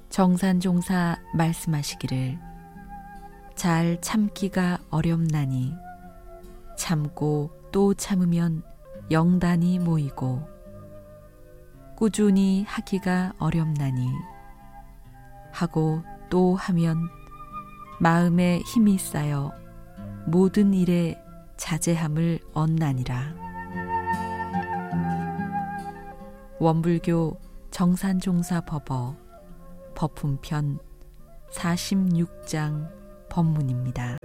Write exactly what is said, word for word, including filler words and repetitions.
정산종사 말씀하시기를 잘 참기가 어렵나니 참고 또 참으면 영단이 모이고 꾸준히 하기가 어렵나니 하고 또 하면 마음에 힘이 쌓여 모든 일에 자제함을 얻나니라. 원불교 정산종사 법어 법품편 사십육 장 법문입니다.